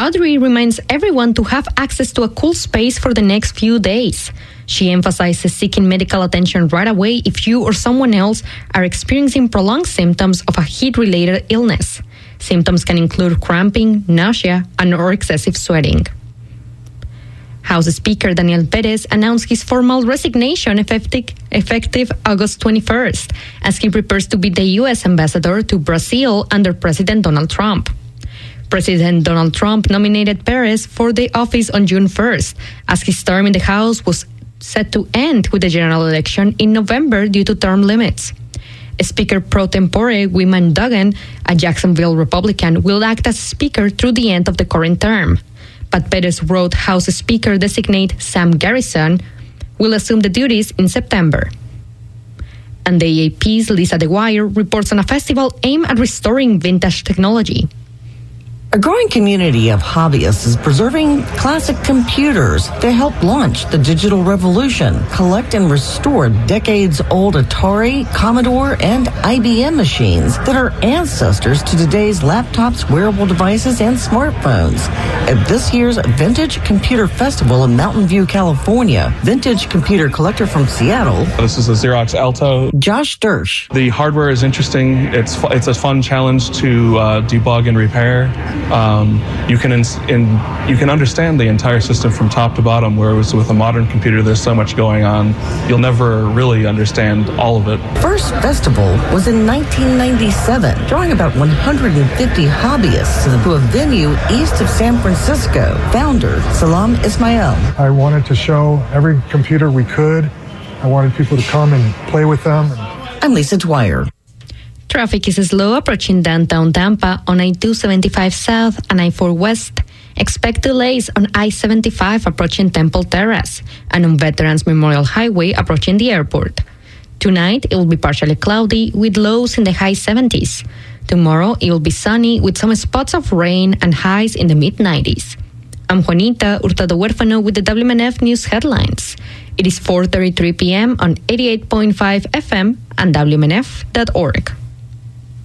Audrey reminds everyone to have access to a cool space for the next few days. She emphasizes seeking medical attention right away if you or someone else are experiencing prolonged symptoms of a heat-related illness. Symptoms can include cramping, nausea, and/or excessive sweating. House Speaker Daniel Perez announced his formal resignation effective August 21st, as he prepares to be the U.S. ambassador to Brazil under President Donald Trump. President Donald Trump nominated Perez for the office on June 1st, as his term in the House was set to end with the general election in November due to term limits. Speaker pro tempore Wyman Duggan, a Jacksonville Republican, will act as Speaker through the end of the current term. But Perez wrote House Speaker designate Sam Garrison will assume the duties in September. And the AP's Lisa DeGuire reports on a festival aimed at restoring vintage technology. A growing community of hobbyists is preserving classic computers to help launch the digital revolution, collect and restore decades-old Atari, Commodore, and IBM machines that are ancestors to today's laptops, wearable devices, and smartphones. At this year's Vintage Computer Festival in Mountain View, California, vintage computer collector from Seattle, this is a Xerox Alto. Josh Dersh. The hardware is interesting. It's a fun challenge to debug and repair. You can understand the entire system from top to bottom, whereas with a modern computer there's so much going on, you'll never really understand all of it. First festival was in 1997, drawing about 150 hobbyists to a venue east of San Francisco. Founder Salam Ismail. I wanted to show every computer we could. I wanted people to come and play with them. I'm Lisa Dwyer. Traffic is slow approaching downtown Tampa on I-275 South and I-4 West. Expect delays on I-75 approaching Temple Terrace and on Veterans Memorial Highway approaching the airport. Tonight, it will be partially cloudy with lows in the high 70s. Tomorrow, it will be sunny with some spots of rain and highs in the mid-90s. I'm Juanita Hurtado Huérfano with the WMNF News headlines. It is 4:33 p.m. on 88.5 FM and WMNF.org.